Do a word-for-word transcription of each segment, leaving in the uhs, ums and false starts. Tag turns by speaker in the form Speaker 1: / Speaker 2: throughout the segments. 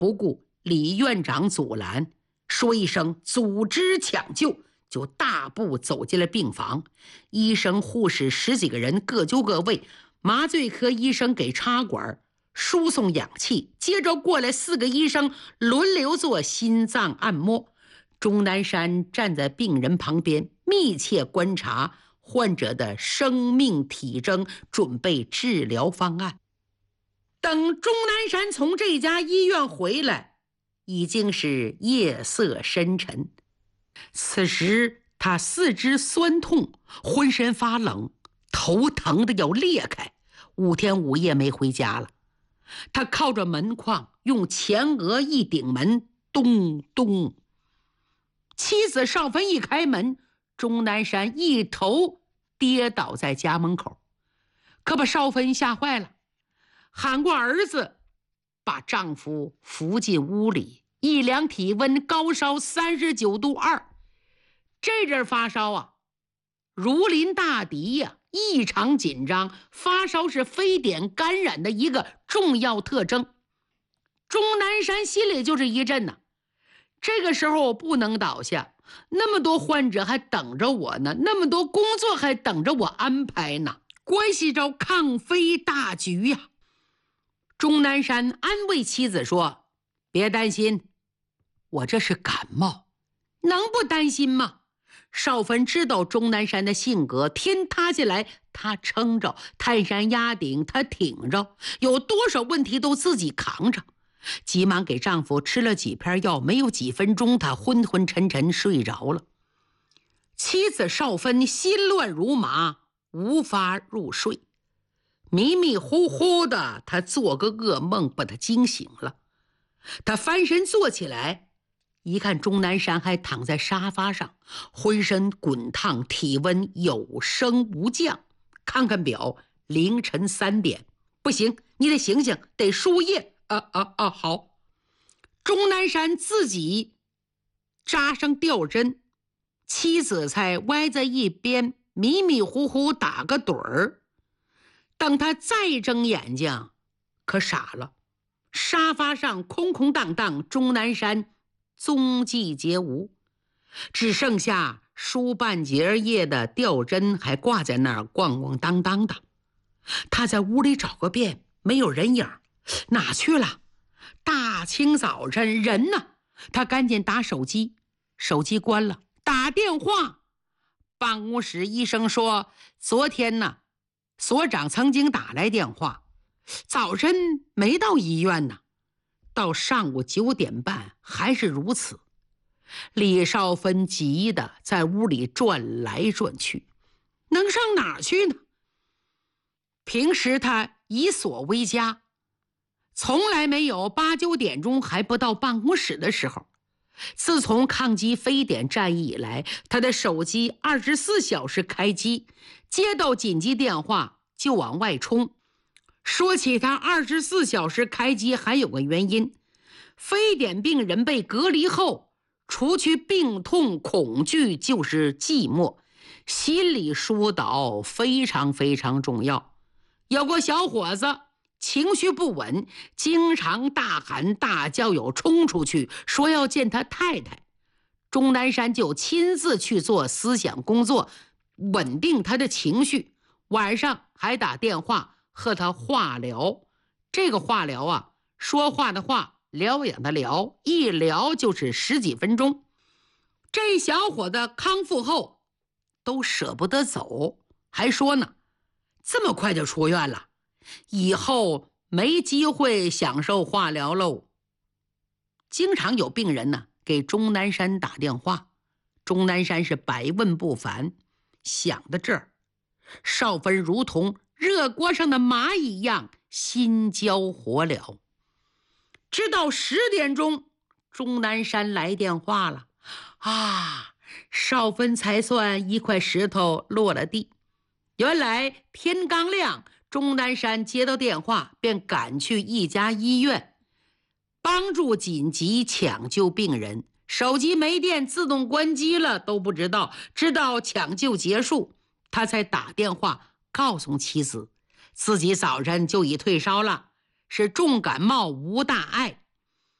Speaker 1: 不顾李院长阻拦，说一声组织抢救，就大步走进了病房。医生护士十几个人各就各位，麻醉科医生给插管输送氧气，接着过来四个医生轮流做心脏按摩。钟南山站在病人旁边，密切观察患者的生命体征，准备治疗方案。等钟南山从这家医院回来，已经是夜色深沉。此时他四肢酸痛，浑身发冷，头疼的要裂开，五天五夜没回家了。他靠着门框，用前额一顶门，咚咚。妻子少芬一开门，钟南山一头跌倒在家门口，可把少芬吓坏了，喊过儿子，把丈夫扶进屋里，一量体温，高烧三十九度二。这阵发烧啊，如临大敌呀、啊，异常紧张。发烧是非典感染的一个重要特征。钟南山心里就是一震呐、啊，这个时候我不能倒下，那么多患者还等着我呢，那么多工作还等着我安排呢，关系着抗非大局呀、啊。钟南山安慰妻子说：“别担心，我这是感冒，能不担心吗？”少芬知道钟南山的性格，天塌下来他撑着，泰山压顶他挺着，有多少问题都自己扛着。急忙给丈夫吃了几片药，没有几分钟他昏昏沉沉睡着了。妻子少芬心乱如麻，无法入睡，迷迷糊糊的他做个噩梦，把他惊醒了。他翻身坐起来，一看钟南山还躺在沙发上，浑身滚烫，体温有升无降。看看表，凌晨三点，不行，你得醒醒，得输液。啊啊啊！好，钟南山自己扎上吊针，妻子才歪在一边，迷迷糊糊打个盹儿。等他再睁眼睛，可傻了，沙发上空空荡荡，钟南山踪迹皆无，只剩下输半截叶的吊针还挂在那儿，咣咣当当的。他在屋里找个遍，没有人影，哪去了？大清早晨人呢？他赶紧打手机，手机关了，打电话。办公室医生说，昨天呢，所长曾经打来电话，早晨没到医院呢，到上午九点半还是如此。李少芬急得在屋里转来转去，能上哪儿去呢？平时他以所为家，从来没有八九点钟还不到办公室的时候。自从抗击非典战役以来，他的手机二十四小时开机，接到紧急电话就往外冲。说起他二十四小时开机，还有个原因，非典病人被隔离后，除去病痛恐惧就是寂寞，心理疏导非常非常重要。有个小伙子情绪不稳，经常大喊大叫，有冲出去说要见他太太。钟南山就亲自去做思想工作，稳定他的情绪，晚上还打电话和他化疗。这个化疗啊，说话的话，疗养的疗，一疗就是十几分钟。这小伙子康复后都舍不得走，还说呢，这么快就出院了，以后没机会享受化疗喽。经常有病人呢给钟南山打电话，钟南山是百问不烦。想到这儿，少芬如同热锅上的蚂蚁一样心焦火燎。直到十点钟，钟南山来电话了啊！少芬才算一块石头落了地。原来天刚亮，钟南山接到电话，便赶去一家医院，帮助紧急抢救病人。手机没电，自动关机了，都不知道。直到抢救结束，他才打电话告诉妻子，自己早晨就已退烧了，是重感冒，无大碍。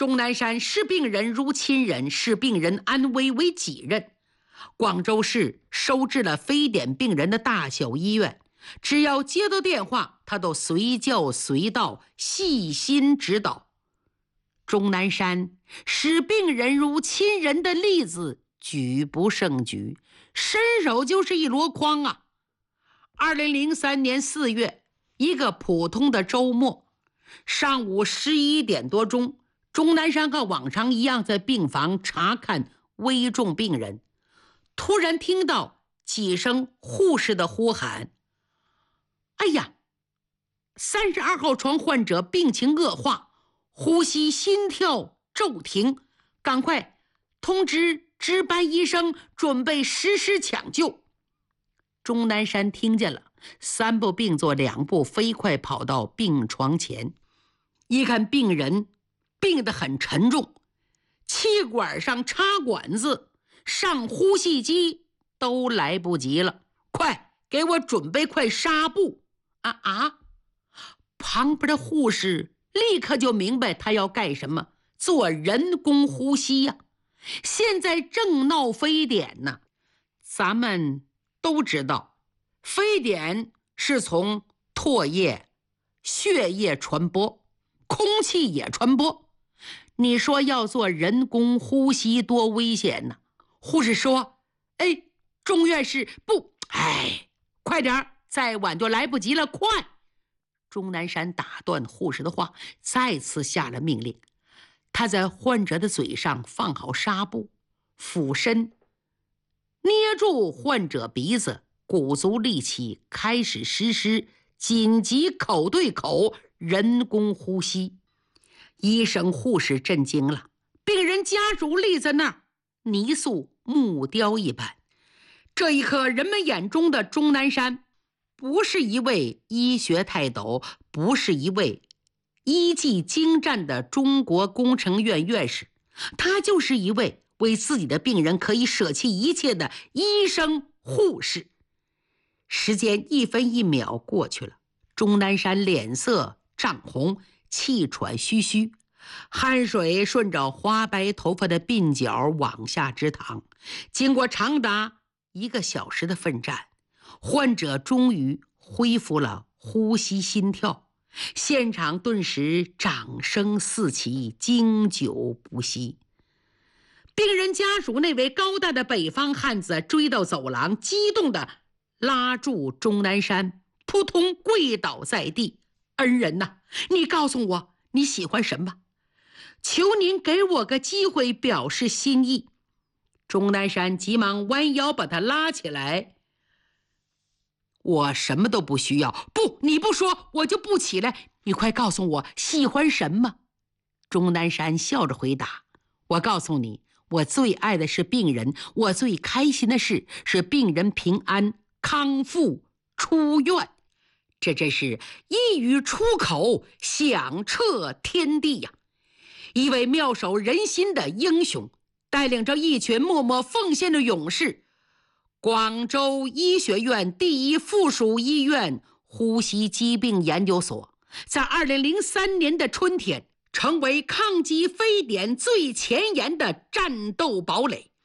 Speaker 1: 钟南山视病人如亲人，视病人安危为己任。广州市收治了非典病人的大小医院，只要接到电话，他都随叫随到，细心指导。钟南山视病人如亲人的例子举不胜举，伸手就是一箩筐啊。二零零三年四月，一个普通的周末，上午十一点多钟，钟南山和往常一样在病房查看危重病人，突然听到几声护士的呼喊：哎呀，三十二号床患者病情恶化，呼吸心跳骤停，赶快通知值班医生准备实施抢救。钟南山听见了，三步并作两步飞快跑到病床前，一看病人病得很沉重，气管上插管子，上呼吸机都来不及了，快给我准备块纱布。啊啊！旁边的护士立刻就明白他要干什么，做人工呼吸呀、啊。现在正闹非典呢，咱们都知道，非典是从唾液、血液传播，空气也传播。你说要做人工呼吸多危险呢？护士说：哎，钟院士不，哎，快点，再晚就来不及了，快！钟南山打断护士的话，再次下了命令。他在患者的嘴上放好纱布，俯身捏住患者鼻子，鼓足力气开始实施紧急口对口人工呼吸。医生护士震惊了，病人家属立在那儿，泥塑木雕一般。这一刻，人们眼中的钟南山不是一位医学泰斗，不是一位医技精湛的中国工程院院士，他就是一位为自己的病人可以舍弃一切的医生护士。时间一分一秒过去了，钟南山脸色涨红，气喘吁吁，汗水顺着花白头发的鬓角往下直淌。经过长达一个小时的奋战，患者终于恢复了呼吸心跳，现场顿时掌声四起，经久不息。病人家属那位高大的北方汉子追到走廊，激动地拉住钟南山，扑通跪倒在地：恩人呐，你告诉我你喜欢什么？求您给我个机会表示心意。钟南山急忙弯腰把他拉起来：我什么都不需要。不，你不说我就不起来，你快告诉我喜欢什么。钟南山笑着回答：我告诉你，我最爱的是病人，我最开心的事是病人平安康复出院，这真是一语出口响彻天地呀、啊！一位妙手仁心的英雄，带领着一群默默奉献的勇士，广州医学院第一附属医院呼吸疾病研究所在二零零三年的春天成为抗击非典最前沿的战斗堡垒。